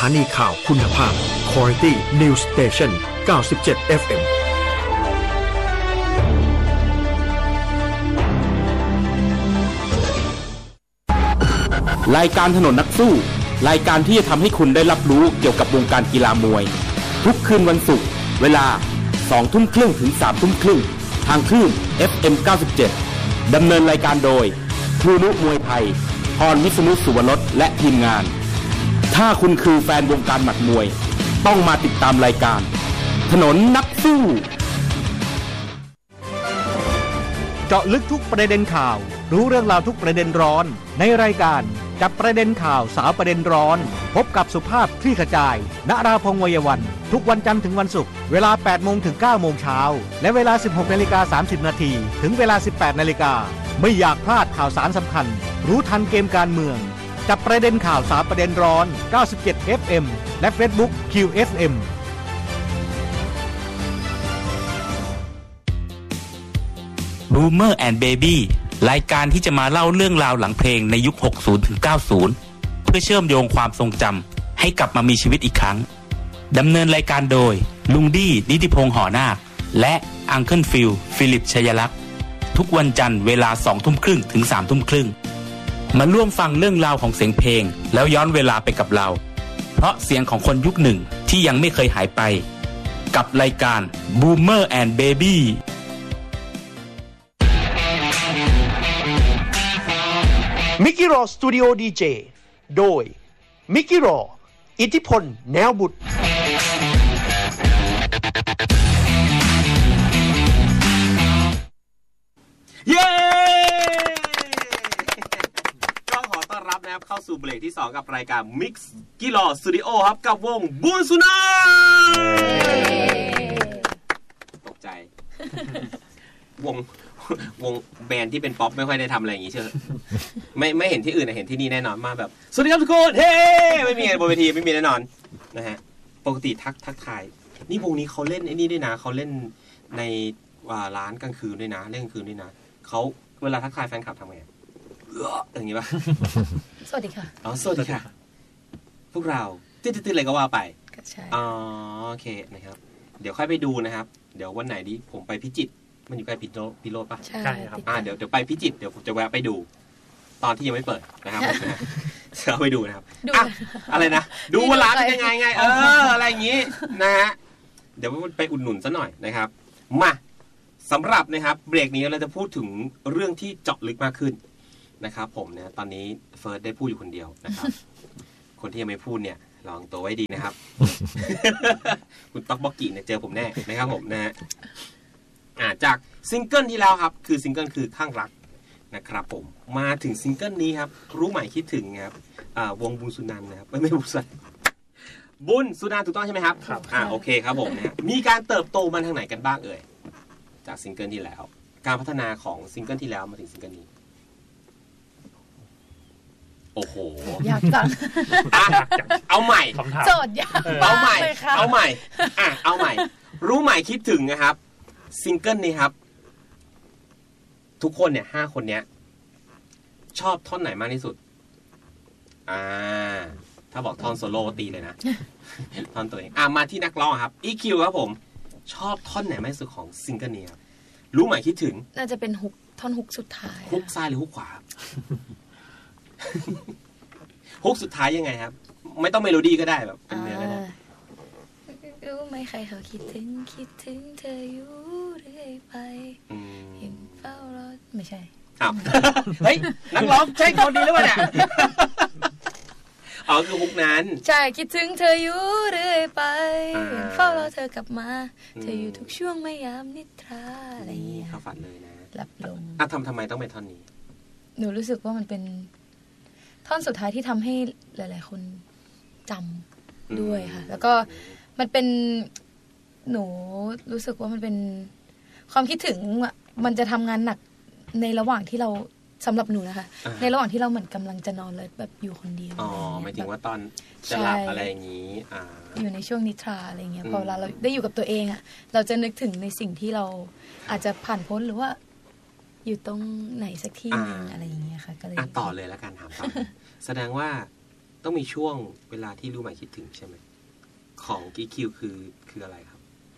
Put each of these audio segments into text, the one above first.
านีข่าวคุณภาพ Quality News Station 97 FM รายการถนนนักสู้รายการที่จะทำให้คุณได้รับรู้เกี่ยวกับวงการกีฬามวยทุกคืนวันศุกร์เวลา 20:30 ถึง 21:30 ทางคลื่น FM 97 ดำเนินรายการโดยครูนุมวยไทยพรวิษณุสุวรสและทีมงานถ้าคุณคือแฟนวงการหมัดมวยต้องมาติดตามรายการถนนนักสู้เจาะลึกทุกประเด็นข่าวรู้เรื่องราวทุกประเด็นร้อนในรายการจับประเด็นข่าวสาวประเด็นร้อนพบกับสุภาพคลี่ขจายณราพงษ์วัยวันทุกวันจันทร์ถึงวันศุกร์เวลา 8:00 น. ถึง 9:00 น. เช้าและเวลา 16:30 น. ถึงเวลา 18:00 น. ไม่อยากพลาดข่าวสารสำคัญรู้ทันเกมการเมืองจับประเด็นข่าวสาวประเด็นร้อน97 FM และ Facebook QFM Boomer and Baby รายการที่จะมาเล่าเรื่องราวหลังเพลงในยุค 60 ถึง 90 เพื่อเชื่อมโยงความทรงจำให้กลับมามีชีวิตอีกครั้งดำเนินรายการโดยลุงดี้นิติพงษ์หอนาคและอังเคิลฟิลฟิลิปชัยลักษณ์ทุกวันจันทร์เวลา 20:30 ถึง 3:30 มาร่วมฟังเรื่องราวของเสียงเพลงแล้วย้อนเวลาไปกับเราเพราะเสียงของคนยุคหนึ่งที่ยังไม่เคยหายไปกับรายการ Boomer and Baby มิกกี้รอสตูดิโอดีเจโดยมิกกี้รออิทธิพลแนวบุตรเย้ก็ขอต้อนรับนะครับเข้าสู่เบรกที่2กับรายการ Mix กิโลสตูดิโอครับกับวงบุญสุนันตกใจวงแบรนด์ที่เป็นป๊อปไม่ค่อยได้ทำอะไรอย่างงี้เชื่อไม่เห็นที่อื่นนะเห็นที่นี่แน่นอนมาแบบสวัสดีครับทุกคนเฮ้ไม่มีบนเวทีไม่มีแน่นอนนะฮะปกติทักทายนี่วงนี้เขาเล่นไอ้นี่ด้วยนะเขาเล่นในร้านกลางคืนด้วยนะเล่นกลางคืนด้วยนะเขาเวลาทักทายแฟนคลับทำไงอย่างงี้ป่ะสวัสดีค่ะอ๋อสวัสดีค่ะพวกเราตื้อๆอะไรก็ว่าไปใช่อ๋อโอเคนะครับเดี๋ยวค่อยไปดูนะครับเดี๋ยววันไหนดีผมไปพิจิตรมันอยู่ใกล้พิโรธป่ะใช่ครับเดี๋ยวไปพิจิตรเดี๋ยวผมจะแวะไปดูตอนที่ยังไม่เปิดนะครับผมนะจะไปดูนะครับอะไรนะดูว่าร้านเป็นยังไงอะไรอย่างงี้นะฮะเดี๋ยวไปอุดหนุนซะหน่อยนะครับมาสำหรับนะครับเบรกนี้เราจะพูดถึงเรื่องที่เจาะลึกมากขึ้นนะครับผมเนี่ยตอนนี้เฟิร์สได้พูดอยู่คนเดียวนะครับคนที่ยังไม่พูดเนี่ยลองตัวไว้ดีนะครับคุณต๊อกบอกกี้เนี่ยเจอผมแน่นะครับผมนะฮะจากซิงเกิลที่แล้วครับคือซิงเกิลคือข้างรักนะครับผมมาถึงซิงเกิลนี้ครับรู้ใหม่คิดถึงครับวงบุญสุนันท์นะครับไม่บุญสุนันท์บุญสุนันท์ถูกต้องใช่ไหมครับโอเคครับผมเนี่ยมีการเติบโตมาทางไหนกันบ้างเอ่ยจากซิงเกิลที่แล้วการพัฒนาของซิงเกิลที่แล้วมาถึงซิงเกิลนี้โอ้โหยากจังเอาใหม่โจทย์ยากเอาใหม่เอาใหม่รู้ใหม่คิดถึงนะครับซิงเกิลนี้ครับทุกคนเนี่ย5คนเนี้ยชอบท่อนไหนมากที่สุดถ้าบอกท่อนโซโล่ตีเลยนะท่อนตัวเองมาที่นักร้องครับ EQ ครับผมชอบท่อนไหนมากที่สุดของซิงเกิลนี้ครับรู้ไหมคิดถึงน่าจะเป็นฮุกท่อนฮุกสุดท้ายฮุกซ้ายหรือฮุกขวาฮุกสุดท้ายยังไงครับไม่ต้องเมโลดี้ก็ได้แบบเป็นเนื้อก็ได้รู้ไหมใครเขาคิดถึงเธออยู่เรื่อยไปเห็นเฝ้ารอไม่ใช่เฮ้ยนักร้องใช่คนดีหรือเปล่าเนี่ยคือฮุกนั้นใช่คิดถึงเธออยู่เรื่อยไปเห็นเฝ้ารอเธอกลับมาเธออยู่ทุกช่วงไม่ยามนิทราอะไรอย่างเงี้ยเข้าฝันเลยนะหลับลงทำไมต้องเป็นท่อนนี้หนูรู้สึกว่ามันเป็นท่อนสุดท้ายที่ทำให้หลายๆคนจำด้วยค่ะแล้วก็มันเป็นหนูรู้สึกว่ามันเป็นความคิดถึงมันจะทำงานหนักในระหว่างที่เราสำหรับหนูนะคะในระหว่างที่เราเหมือนกำลังจะนอนเลยแบบอยู่คนเดียวหมายถึงว่าตอนจะหลับอะไรอย่างนี้อยู่ในช่วงนิทราอะไรเงี้ยพอเราได้อยู่กับตัวเองอ่ะเราจะนึกถึงในสิ่งที่เราอาจจะผ่านพ้นหรือว่าอยู่ตรงไหนสักที่นึงอะไรอย่างเงี้ยค่ะก็เลยต่อเลยแล้วกันถามต่อแสดงว่าต้องมีช่วงเวลาที่รู้หมายคิดถึงใช่ไหมของกิ๊กคิวคืออะไรครับ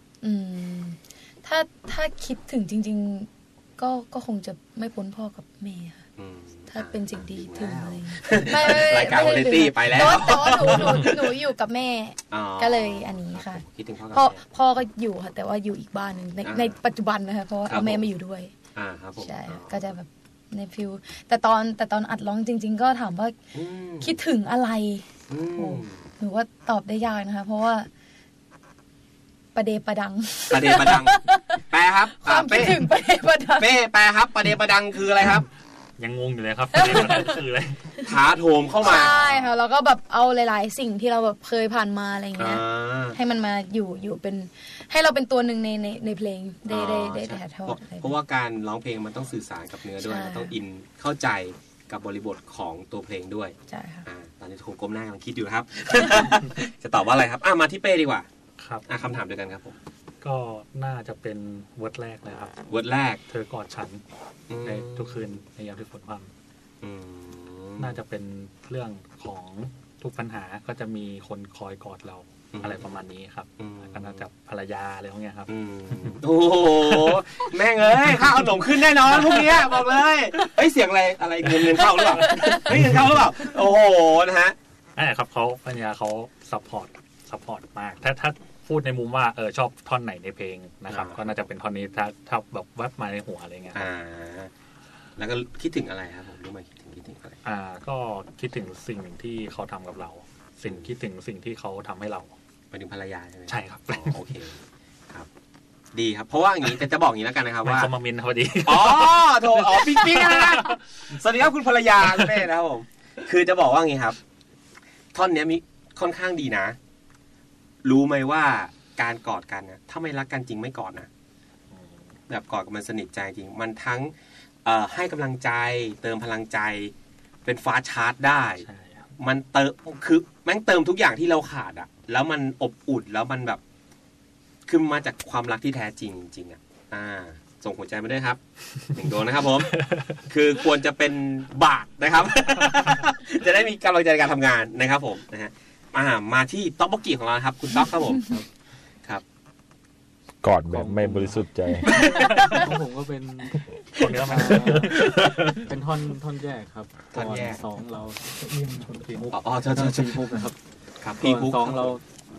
ถ้าคิดถึงจริงๆก็คงจะไม่พ้นพ่อกับแม่ค่ะถ้าเป็นสิ่งดีถึงอะไรไม่รายการวาไรตี้ไปแล้วแต่ว่าหนูอยู่กับแม่ก็เลยอันนี้ค่ะคิดถึงพ่อกับพ่อก็อยู่ค่ะแต่ว่าอยู่อีกบ้านนึงในปัจจุบันนะคะเพราะว่าเอาแม่มาอยู่ด้วยครับผมใช่ก็จะแบบในฟิลแต่ตอนอัดร้องจริงๆก็ถามว่าคิดถึงอะไรหนูว่าตอบได้ยากนะคะเพราะว่าประเดประดังแปลครับความคิดถึงประเดประดังเป้แปลครับประเดประดังคืออะไรครับยังงงอยู่เลยครับประเดประดังคืออะไรท้าโถมเข้ามาใช่ค่ะแล้วก็แบบเอาหลายๆสิ่งที่เราแบบเคยผ่านมาอะไรอย่างเงี้ยให้มันมาอยู่เป็นให้เราเป็นตัวหนึ่งในเพลงได้ถ่ายทอดเพราะว่าการร้องเพลงมันต้องสื่อสารกับเนื้อด้วยมันต้องอินเข้าใจกับบริบทของตัวเพลงด้วยใช่ค่ะตอนนี้คงก้มหน้ากำลังคิดอยู่ครับ จะตอบว่าอะไรครับมาที่เป้ดีกว่าครับคำถามเดียวกันครับผมก็น่าจะเป็นเวิร์ดแรกเลยครับเวิร์ดแรกเธอกอดฉันในทุกคืนในยามที่ฝนพรำน่าจะเป็นเรื่องของทุกปัญหาก็จะมีคนคอยกอดเราอะไรประมาณนี้ครับก็น่าจะภรรยาอะไรพวกนี้ครับโอ้โหแม่งเอ้ยข้าวขนมขึ้นแน่นอนพวกนี้บอกเลยเฮ้ยเสียงอะไรเงินเข้าหรือเปล่าเงินเข้าหรือเปล่าโอ้โหนะฮะครับเขาภรรยาเขาซัพพอร์ตมากถ้าพูดในมุมว่าชอบท่อนไหนในเพลงนะครับก็น่าจะเป็นท่อนนี้ถ้าแบบแวบมาในหัวอะไรเงี้ยแล้วก็คิดถึงอะไรครับผมรู้ไหมคิดถึงอะไรก็คิดถึงสิ่งที่เขาทำกับเราคิดถึงสิ่งที่เขาทำให้เราหมายถึงภรรยาใช่ไหมใช่ครับโอเคครับดีครับเพราะว่าอย่างนี้จะบอกอย่างนี้แล้วกันนะครับว่าเขามามินพอดีโทรปิ๊งนะสวัสดีครับคุณภรรยาเป้นะครับผมคือจะบอกว่าอย่างนี้ครับท่อนนี้มีค่อนข้างดีนะรู้ไหมว่าการกอดกันนะถ้าไม่รักกันจริงไม่กอดนะแบบกอดกันมันสนิทใจจริงมันทั้งให้กำลังใจเติมพลังใจเป็นฟาสต์ชาร์จได้มันเติมคือแม่งเติมทุกอย่างที่เราขาดอ่ะแล้วมันอบอุ่นแล้วมันแบบคือมาจากความรักที่แท้จริงจริงอ่ะส่งหัวใจมาด้วยครับ1 ดวงนะครับผมคือควรจะเป็นบาทนะครับ จะได้มีกำลังใจในการทำงานนะครับผมนะฮะมาที่ต๊อกบกี้ของเราครับคุณต๊อกครับผมครับกอดแบบไม่บริสุทธิ์ใจของผมก็เป็นคนเนื้อมาเป็นท่อนแยกครับท่อนแยก 2เราพีมุกใช่พีมุกนะครับครับพีมุก 2เรา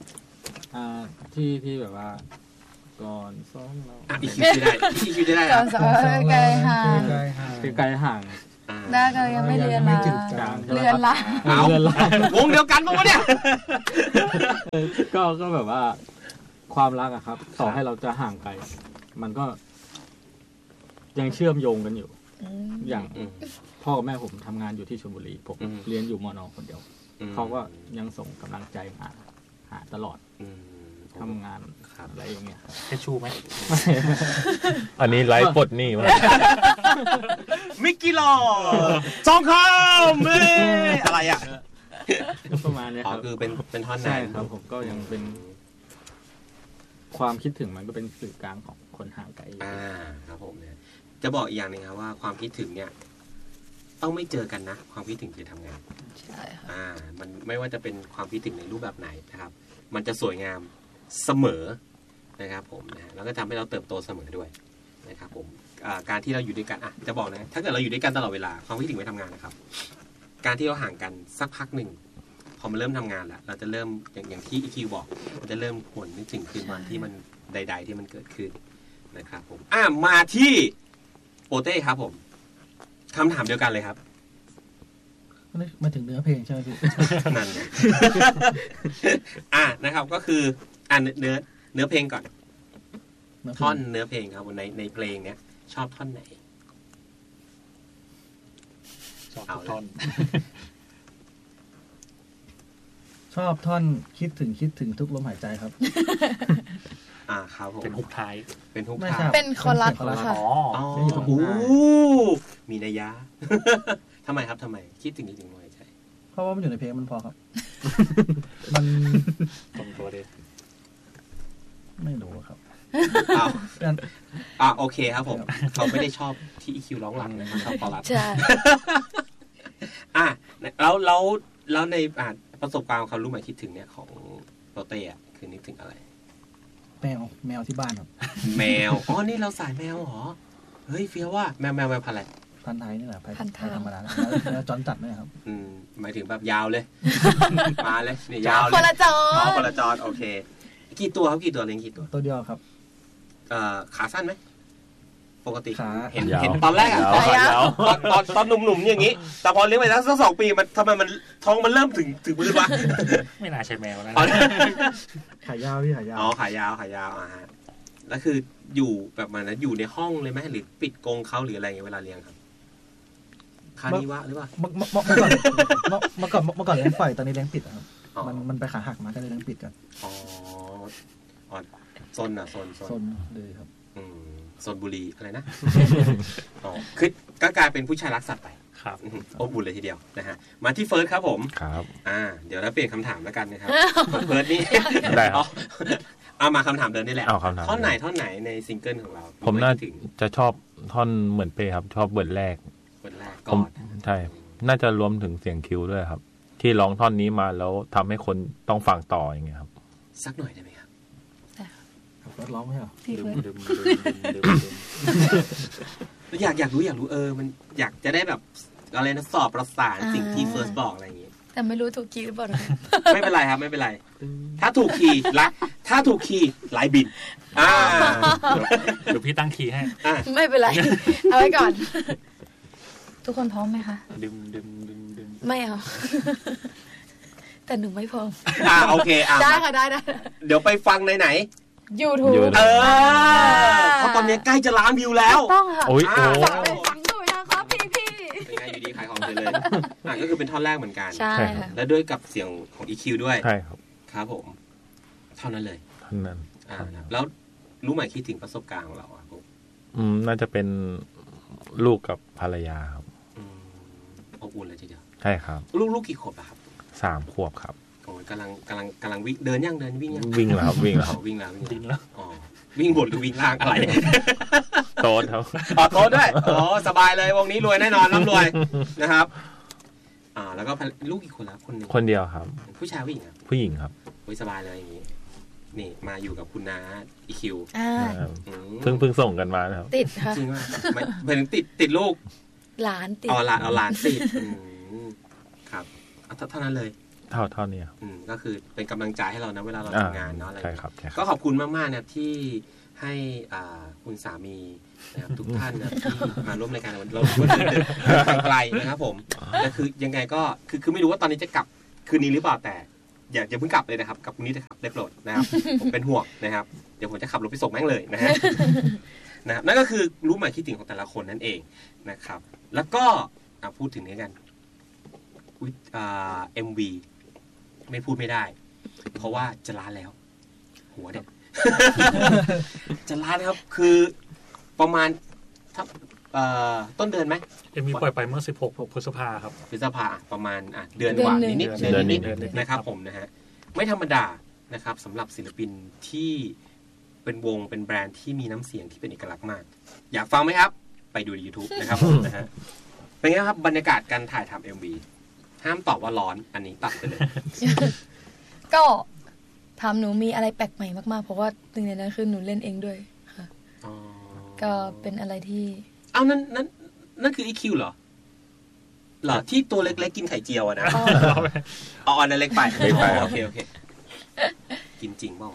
ที่แบบว่าก่อน2เราอีกคิวได้ก่อน2ไกลห่างไกลห่างได้ก็ยังไม่เรียนละเรียนละวงเดียวกันมั้งวะเนี่ยก็แบบว่าความรักอะครับต่อให้เราจะห่างไกลมันก็ยังเชื่อมโยงกันอยู่อย่างพ่อกับแม่ผมทำงานอยู่ที่ชลบุรีผมเรียนอยู่มน.คนเดียวเขาก็ยังส่งกำลังใจมาหาตลอดทำงานอะไรอย่างเงี้ยให้ชูไหมอันนี้ไลฟ์ปลดหนี้มามิกกี้หล่อสองคำอะไรอ่ะประมาณนี้ครับคือเป็นท่อนใช่ครับผมก็ยังเป็นความคิดถึงมันก็เป็นสื่อกลางของคนห่างไกลครับผมเนี่ยจะบอกอีกอย่างนึงครับว่าความคิดถึงเนี่ยต้องไม่เจอกันนะความคิดถึงจะทำงานใช่ค่ะมันไม่ว่าจะเป็นความคิดถึงในรูปแบบไหนนะครับมันจะสวยงามเสมอนะครับผมนะแล้วก็ทำให้เราเติบโตเสมอด้วยนะครับผมการที่เราอยู่ด้วยกันจะบอกนะถ้าเกิดเราอยู่ด้วยกันตลอดเวลาความคิดถึงไม่ทำงานนะครับการที่เราห่างกันสักพักหนึ่งพอมันเริ่มทำงานแล้วเราจะเริ่มอย่างที่อีคิวบอกมันจะเริ่มหวนนึกถึงคืนวันที่มันใดๆที่มันเกิดขึ้นนะครับผมมาที่โปเต้ครับผมคำถามเดียวกันเลยครับมาถึงเนื้อเพลงใช่ไหมพี่นั่นนะครับก็คือเนื้อเพลงก่อนท่อนเนื้อเพลงครับในเพลงเนี้ยชอบท่อนไหนชอบท่อนชอบท่อนคิดถึงทุกลมหายใจครับครับผมเป็นฮุกท้ายเป็นคอรัสค่ะมีนัยยะทำไมคิดถึงลมหายใจเพราะว่ามันอยู่ในเพลงมันพอครับมันตรงตัวเลยไม่รู้ครับโอเคครับผมเขาไม่ได้ชอบที่ EQ ร้องหลังนะเขาชอบคอรัสใช่แล้วแล้วในประสบการณ์ของเขารู้ไหมคิดถึงเนี่ยของโรเต้อะคือนึกถึงอะไรแมวที่บ้านครับแมวอ๋อนี่เราสายแมวเหรอเฮ้ยเฟี้ยวว่าแมวพันธุ์อะไรพันธุ์ไทยนี่แหละพันธุ์ธรรมดาแล้วจอนจัดไหมครับหมายถึงแบบยาวเลยมาเลยนี่ยาวเลยคนละจอนคนละจอนโอเคกี่ตัวครับกี่ตัวเลี้ยงกี่ตัวเดียวครับขาสั้นไหมปกติเห็นตอนแรกอะตอนหนุ่มๆอย่างนี้แต่พอเลี้ยงไปสัก2 ปีมันทำไมมันท้องมันเริ่มถึงพื้นวะไม่น่าใช่แมวนะขายาวพี่ขายาวอ๋อขายาวฮะแล้วคืออยู่แบบมันนะอยู่ในห้องเลยไหมหรือปิดกรงเขาหรืออะไรอย่างเงี้ยเวลาเลี้ยงครับคานิวะหรือเปล่าเมื่อก่อนเลี้ยงปล่อยตอนนี้เลี้ยงปิดครับมันไปขาหักมาก็เลยเลี้ยงปิดกันอ๋อซนเลยครับซนบุรีอะไรนะอ๋อคือก็กลายเป็นผู้ชายรักสัตว์ไปครับอบอุ่นเลยทีเดียวนะฮะมาที่เฟิร์สครับผมครับเดี๋ยวเราเปลี่ยนคำถามแล้วกันนะครับเฟิร์สนี่ได้ครับเอามาคำถามเดิมนี่แหละท่อนไหนในซิงเกิลของเราผมน่าจะชอบท่อนเหมือนเป้ครับชอบเบิร์ดแรกก่อนใช่น่าจะรวมถึงเสียงคิวด้วยครับที่ร้องท่อนนี้มาแล้วทำให้คนต้องฟังต่ออย่างเงี้ยครับสักหน่อยได้ไหมครับร้องไหมครับอยากรู้มันอยากจะได้แบบอะไรนะสอบประสานสิ่งที่เฟิร์สบอกอะไรอย่างงี้แต่ไม่รู้ถูกคีย์หรือเปล่าไม่เป็นไรครับไม่เป็นไรถ้าถูกคีย์ไหลบินเดี๋ยวพี่ตั้งคีย์ให้ไม่เป็นไรเอาไว้ก่อนทุกคนพร้อมไหมคะดึมไม่เอาแต่หนูไม่พร้อมโอเคได้ค่ะได้เดี๋ยวไปฟังไหน YouTube เพราะตอนนี้ใกล้จะล้านวิวแล้วต้องค่ะโอ้ยฟังดูนะครับพี่เป็นไงอยู่ดีขายของเลยก็คือเป็นท่อนแรกเหมือนกันใช่ค่ะและด้วยกับเสียงของ EQ ด้วยใช่ครับครับผมเท่านั้นเลยเท่านั้นแล้วรู้ไหมคิดถึงประสบการณ์ของเราครับผมน่าจะเป็นลูกกับภรรยาครับอบอุ่นเลยทีเดียวใช่ครับลูกกี่ขวบครับ 3 ขวบครับโอ้ยกำลังวิ่งเดินวิ่งยังวิ่งแล้วครับวิ่งแล้ววิ่งบนหรือวิ่งล่างอะไรโต๊ดครับโต๊ดด้วยสบายเลยวงนี้รวยแน่นอนร่ำรวยนะครับแล้วก็ลูกอีกคนแล้วคนเดียวครับผู้ชายผู้หญิงครับผู้หญิงครับสบายเลยอย่างนี้นี่มาอยู่กับคุณน้าอีคิวเพิ่งส่งกันมานะครับติดค่ะจริงว่าไม่ถึงติดลูกหลานติดหลานติดครับเท่านั้นเลยเท่านี้ก็คือเป็นกำลังใจให้เรานะเวลาเราทำงานเนาะอะไรก็ขอบคุณมากๆนะที่ให้คุณสามีนะครับทุกท่านนะที่มาร่วมรายการวันเราเดินไกลนะครับผมแต่คือยังไงก็คือไม่รู้ว่าตอนนี้จะกลับคืนนี้หรือเปล่าแต่อย่าเพิ่งกลับเลยนะครับกลับพรุ่งนี้นะครับได้โปรดนะครับผมเป็นห่วงนะครับเดี๋ยวผมจะขับรถไปส่งแม่งเลยนะฮะนั่นก็คือรู้หมายคิดถึงของแต่ละคนนั่นเองนะครับแล้วก็พูดถึงนี้กันMV ไม่พูดไม่ได้เพราะว่าจะล้านแล้วหัวเด็กจะล้านครับคือประมาณต้นเดือนไหม MV ปล่อยไปเมื่อ16 พฤษภาครับพฤษภาประมาณเดือนกว่านิดนะครับผมนะฮะไม่ธรรมดานะครับสำหรับศิลปินที่เป็นวงเป็นแบรนด์ที่มีน้ำเสียงที่เป็นเอกลักษณ์มากอยากฟังไหมครับไปดูใน YouTube นะครับนะฮะเป็นไงครับบรรยากาศการถ่ายทำ MVห้ามตอบว่าร้อนอันนี้ตัดไปเลยก็ทำหนูมีอะไรแปลกใหม่มากๆเพราะว่าหนึ่งในนั้นคือหนูเล่นเองด้วยค่ะก็เป็นอะไรที่นั่นคือ EQ เหรอที่ตัวเล็กๆกินไข่เจียวอะนะอันนั้นเล็กไปโอเคกินจริงเปล่า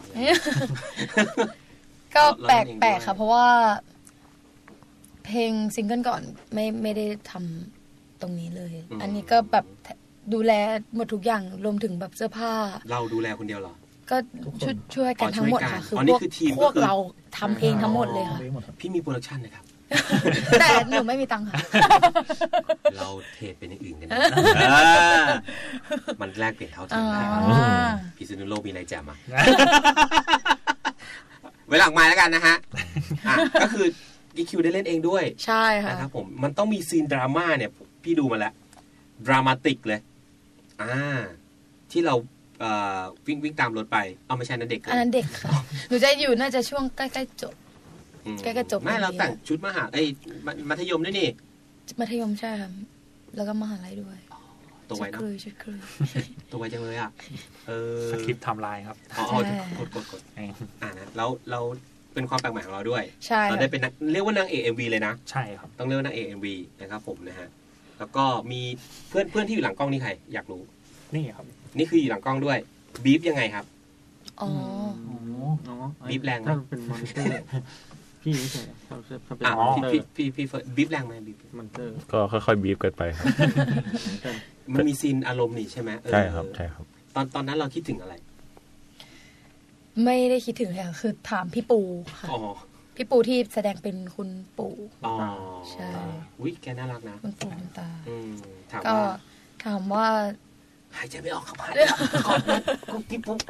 ก็แปลกๆค่ะเพราะว่าเพลงซิงเกิลก่อนไม่ได้ทำตรงนี้เลยอันนี้ก็แบบดูแลหมดทุกอย่างรวมถึงแบบเสื้อผ้าเราดูแลคนเดียวเหรอก็ช่วยกันทั้งหมดค่ะคือพวกเราทำเองทั้งหมดเลยค่ะพี่มีโปรดักชันนะครับแต่หนูไม่มีตังค์ค่ะเราเทรดเป็นอย่างอื่นกันนะมันแลกเปลี่ยนเท่าเทียมได้พิษณุโลกมีอะไรแจมอ่ะไว้หลังไมค์แล้วกันนะฮะก็คือEQได้เล่นเองด้วยใช่ค่ะนะครับผมมันต้องมีซีนดราม่าเนี่ยพี่ดูมาแล้วดรามาติกเลยที่เราวิ่งตามรถไปไม่ใช่นั่นเด็กอันนั้นเด็กค่ะหนูจะอยู่น่าจะช่วงใกล้ๆจบใกล้ๆจบไม่เราแต่งชุดมัธยมด้วยนี่มัธยมใช่ค่ะแล้วก็มหาลัยด้วยตัวไวเนาะตัวไวจังเลยอ่ะสคริปต์ไทม์ไลน์ครับกดนะแล้วเราเป็นความแปลกใหม่ของเราด้วยเราได้เป็นเรียกว่านางเอก MV เลยนะใช่ครับต้องเรียกว่านางเอก MV นะครับผมนะฮะแล้วก็มีเพื่อนที่อยู่หลังกล้องนี่ใครอยากรู้นี่ครับนี่คืออยู่หลังกล้องด้วยบีฟยังไงครับบีฟแรงถ้าเป็นมอนเตอร์พี่ไม่ใช่ถ้าเป็นพี่เฟิร์สบีฟแรงไหมบีฟมอนเตอร์ก็ค่อยๆบีฟกันไปครับมันมีซีนอารมณ์นี่ใช่ไหมใช่ครับใช่ครับตอนนั้นเราคิดถึงอะไรไม่ได้คิดถึงเลยค่ะคือถามพี่ปูค่ะพี่ปูที่แสดงเป็นคุณปู่ใช่อุ้ยแกน่ารักนะคุณปู่คุณตาก็ถามว่าหายใจไม่ออกครับขอพี่ปู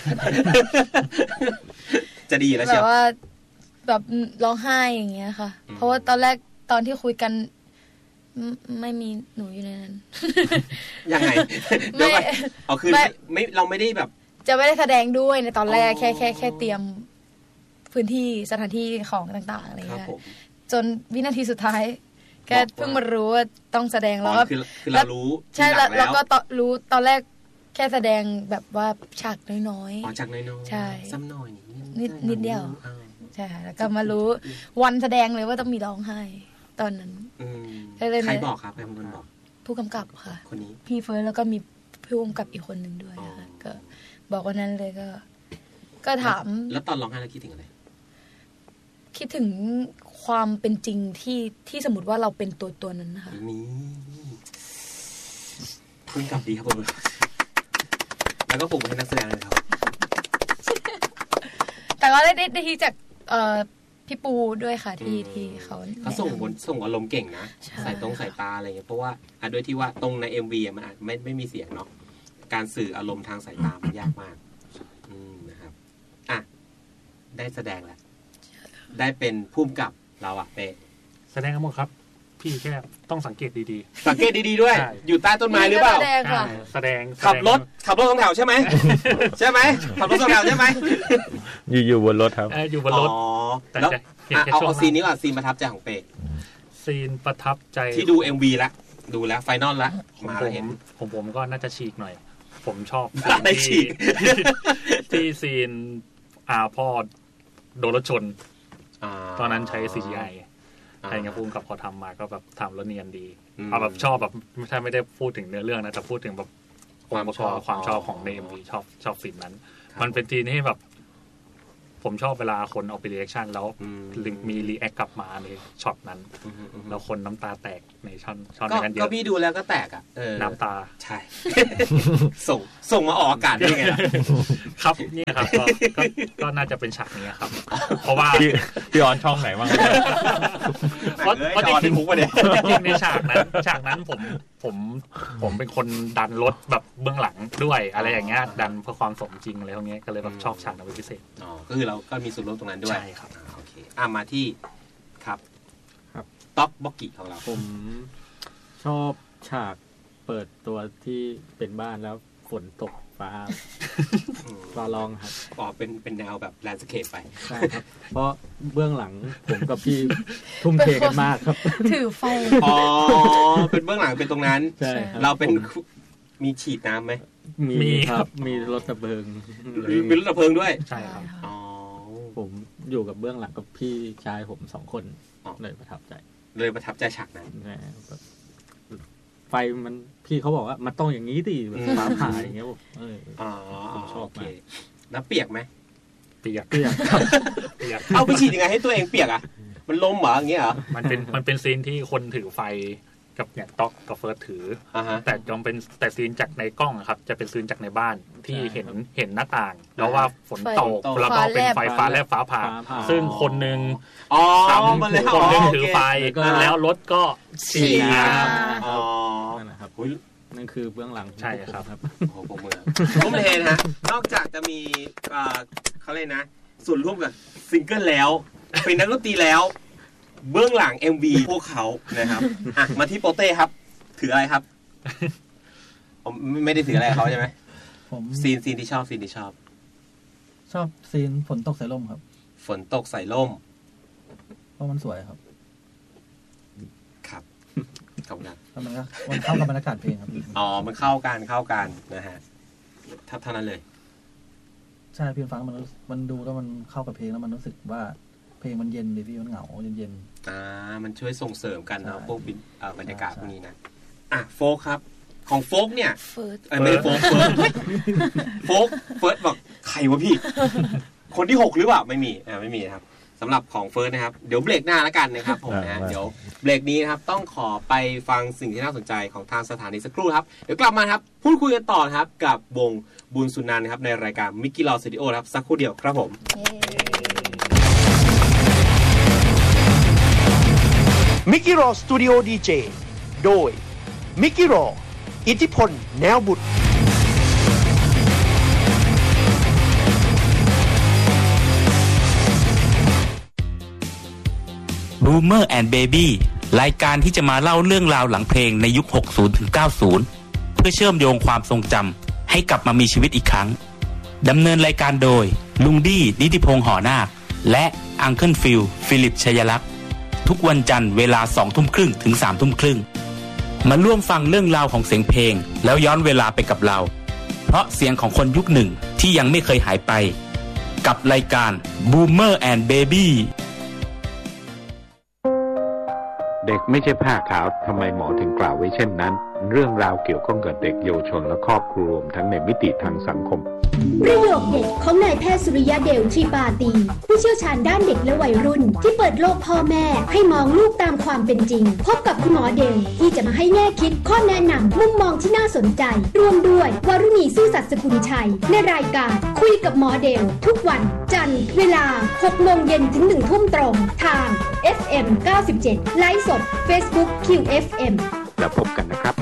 จะดีแล้วใช่ไหมแบบว่าแบบร้องไห้อย่างเงี้ยค่ะเพราะว่าตอนแรกตอนที่คุยกันไม่มีหนูอยู่ในนั้นยังไงไม่เอาคือไม่เราไม่ได้แบบจะไม่ได้แสดงด้วยในตอนแรกแค่เตรียมพื้นที่สถานที่ของต่างๆอะไรเงี้ยจนวินาทีสุดท้ายแกเพิ่งมารู้ว่าต้องแสดงแล้วก็คือเรารู้ใช่แล้วก็รู้ตอนแรกแค่แสดงแบบว่าฉากน้อยๆฉากน้อยๆใช่ซ้ำหน่อยนิดเดียวใช่แล้วก็มารู้วันแสดงเลยว่าต้องมีร้องไห้ตอนนั้นใครบอกครับใครเป็นคนบอกผู้กำกับค่ะคนนี้พี่เฟิร์สแล้วก็มีผู้กำกับอีกคนหนึ่งด้วยค่ะก็บอกวันนั้นเลยก็ถามแล้วตอนร้องไห้แล้วคิดถึงอะไรคิดถึงความเป็นจริงที่สมมติว่าเราเป็นตัวนั้นนะคะนี่คุณกลับดีครับผมแล้วก็ผมเป็นนักแสดงเลยครับแต่ก็ได้ที่จากพี่ปูด้วยค่ะที่เขาส่งอารมณ์เก่งนะใส่สายตาอะไรอย่างเงี้ยเพราะว่าด้วยที่ว่าตรงใน MV มันอาจไม่มีเสียงเนาะการสื่ออารมณ์ทางสายตามันยากมากนะครับได้แสดงแล้วได้เป็นผู้กำกับเราเป๊ะแสดงทั้งหมดครับพี่แค่ต้องสังเกตดีๆสังเกตดีๆด้วยอยู่ใต้ต้นไม้หรือเปล่าแสดงขับรถสองแถวใช่ไหมใช่ไหมขับรถสองแถวใช่ไหมอยู่บนรถครับอยู่บนรถแล้วเอาซีนนี้ก่อนซีนประทับใจของเป๊ะซีนประทับใจที่ดู MV แล้วดูแล้วไฟนอลแล้วมาเห็นผมก็น่าจะฉีกหน่อยผมชอบที่ซีนพ่อโดนรถชนตอนนั้นใช้ CGI อะไรเงี้ยพุ่งกับพอทำมาก็แบบทำแล้วเนียนดีเอาแบบชอบแบบไม่ได้พูดถึงเนื้อเรื่องนะแต่พูดถึงแบบความชอบของใน MV ชอบซีนนั้นมันเป็นทีที่แบบผมชอบเวลาคนเอาไปรีแอคชั่นแล้วมีรีแอคกลับมาในช็อตนั้นแล้วคนน้ำตาแตกในช่อนนั้นเยอะก็พี่ดูแล้วก็แตกน้ำตาใช่ส่งมาออกอากาศได้ไงครับนี่ครับก็น่าจะเป็นฉากนี้ครับเพราะว่าพี่ออนช่องไหนบ้างเพราะจริงในฉากนั้นผมเป็นคนดันรถแบบเบื้องหลังด้วยอะไรอย่างเงี้ยดันเพื่อความสมจริงอะไรพวกนี้ก็เลยแบบชอบฉากนั้นเป็นพิเศษก็คือเราก็มีส่วนร่วมตรงนั้นด้วยใช่ครับโอเคมาที่ครับต๊อกบ็อกกี้ของเราผมชอบฉากเปิดตัวที่เป็นบ้านแล้วฝนตกฟ้าลองครับเป็นแนวแบบแลนด์สเคปไปใช่ครับเพราะเบื้องหลังผมกับพี่ทุ่มเทกันมากครับถือไฟเป็นเบื้องหลังเป็นตรงนั้นเราเป็นมีฉีดน้ำไหมมีครับมีรถดับเพลิงมีรถดับเพลิงด้วยใช่ครับผมอยู่กับเบื้องหลังกับพี่ชายผม2 คนเลยประทับใจฉากนั้นไฟมันพี่เขาบอกว่ามันต้องอย่างนี้ดิแบบฟ้าผ่าอย่างเงี้ยผมชอบมากแล้วเปียกไหมเปียกเอาไปฉีดยังไงให้ตัวเองเปียกอ่ะมันลมเหรออย่างเงี้ยเหรอมันเป็นซีนที่คนถือไฟกับเนี่ยต๊อกกับเฟิร์สถือแต่ยอมเป็นแต่ซีนจากในกล้องครับจะเป็นซีนจากในบ้านที่เห็นหน้าต่างแล้วว่าฝนตกแล้วก็เป็นไฟฟ้าแลบฟ้าผ่าซึ่งคนนึงทำคนนึงถือไฟแล้วรถก็ฉีดนั่นนะครับนั่นคือเบื้องหลังใช่ครับโอ้โหผมเห็นนะนอกจากจะมีเขาเลยนะส่วนร่วมกับซิงเกิลแล้วเป็นนักดนตรีแล้วเบื้องหลัง MV พวกเขานะครับมาที่โปเต้ครับถืออะไรครับผมไม่ได้ถืออะไรเขาใช่ไหมผมซีนที่ชอบซีนฝนตกใส่ร่มครับฝนตกใส่ร่มเพราะมันสวยครับครับอาจารย์มันเข้ากับบรรยากาศเพลงครับอ๋อมันเข้ากันนะฮะเท่านั้นเลยใช่พี่ฟังมันดูแล้วมันเข้ากับเพลงแล้วมันรู้สึกว่าเพลงมันเย็นดิพี่มันเหงาเย็นมันช่วยส่งเสริมกันเนาะพวกบรรยากาศพวกนี้นะโฟกครับของโฟกเนี่ยไม่ได้โฟกเฟิร์สบอกใครวะพี่คนที่6หรือเปล่าไม่มีครับสำหรับของเฟิร์สนะครับเดี๋ยวเบรกหน้าแล้วกันนะครับผมนะเดี๋ยวเบรกนี้นะครับต้องขอไปฟังสิ่งที่น่าสนใจของทางสถานีสักครู่ครับเดี๋ยวกลับมาครับพูดคุยกันต่อครับกับวงบุญสุนันท์ครับในรายการมิกกี้ลอสตูดิโอครับสักครู่เดียวครับผมมิกกี้รอสตูดิโอดีเจโดยมิกกี้รออิทธิพลแนวบุตร Boomer and Baby รายการที่จะมาเล่าเรื่องราวหลังเพลงในยุค 60 ถึง 90 เพื่อเชื่อมโยงความทรงจำให้กลับมามีชีวิตอีกครั้งดำเนินรายการโดยลุงดี้นิติพงษ์ห่อนาคและอังเคิลฟิลฟิลิปชัยลักษณ์ทุกวันจันทร์เวลา 20:30 ถึง 3:30 มาร่วมฟังเรื่องราวของเสียงเพลงแล้วย้อนเวลาไปกับเราเพราะเสียงของคนยุคหนึ่งที่ยังไม่เคยหายไปกับรายการ Boomer and Baby เด็กไม่ใช่ผ้าขาวทำไมหมอถึงกล่าวไว้เช่นนั้นเรื่องราวเกี่ยวข้องกับเด็กเยาวชนและครอบครัวรวมทั้งในมิติทางสังคมประโยคเด็ดของนายแพทย์สุริยะเดลทรีปาตีผู้เชี่ยวชาญด้านเด็กและวัยรุ่นที่เปิดโลกพ่อแม่ให้มองลูกตามความเป็นจริงพบกับคุณหมอเดลที่จะมาให้แง่คิดข้อแนะนำมุมมองที่น่าสนใจรวมด้วยวรุณีซื่อสัตย์สกุลชัยในรายการคุยกับหมอเดลทุกวันจันทร์เวลา 6 โมงเย็นถึง 1 ทุ่มตรงทาง FM 97ไลฟ์สด Facebook QFM แล้วพบกันนะครับ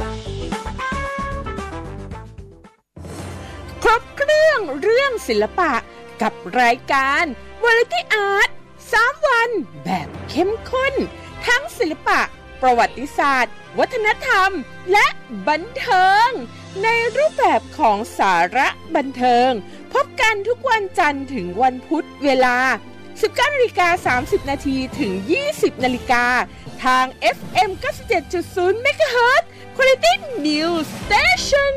ครบเครื่องศิลปะกับรายการ Variety Art 3 วันแบบเข้มข้นทั้งศิลปะประวัติศาสตร์วัฒนธรรมและบันเทิงในรูปแบบของสาระบันเทิงพบกันทุกวันจันทร์ถึงวันพุธเวลา 19:30 น.ถึง 20:00 น.ทาง FM 97.0 MHz Quality News Station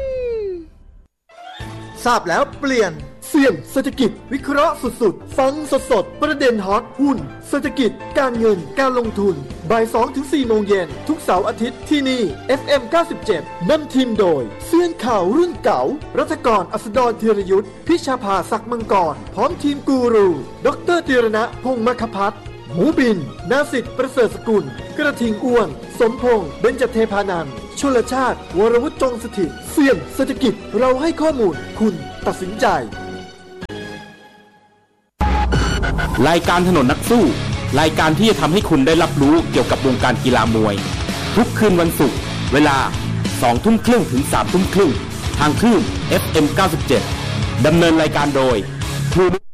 ทราบแล้วเปลี่ยนเสี่ยงเศรษฐกิจวิเคราะห์สุดๆฟังสดๆประเด็นฮอตหุ้นเศรษฐกิจการเงินการลงทุนบ่าย 2-4 โมงเย็นทุกเสาร์อาทิตย์ที่นี่ FM 97นำทีมโดยเซียนข่าวรุ่นเก่ารัฐกรอัสดรธีรยุทธพิชาภาศักดิ์มังกรพร้อมทีมกูรูดร.ธีรณะพงษ์มคพัฒน์หมูบินนาสิทธิ์ประเสริฐสกุลกระทิงอ้วนสมพงษ์เบญจเทพานันท์ชลชาติวรวุฒิจงสถิตเสี่ยงเศรษฐกิจเราให้ข้อมูลคุณตัดสินใจรายการถนนนักสู้รายการที่จะทำให้คุณได้รับรู้เกี่ยวกับวงการกีฬามวยทุกคืนวันศุกร์เวลา 20:30 ถึง 3:30 ทางคลื่น FM 97ดำเนินรายการโดยครู